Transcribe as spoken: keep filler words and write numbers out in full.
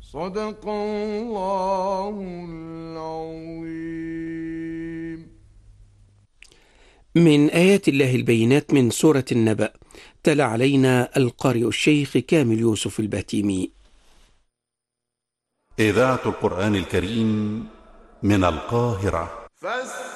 صدق الله العظيم. من آيات الله البينات من سورة النبأ. تلا علينا القارئ الشيخ كامل يوسف البهتيمي. إذاعة القرآن الكريم من القاهرة.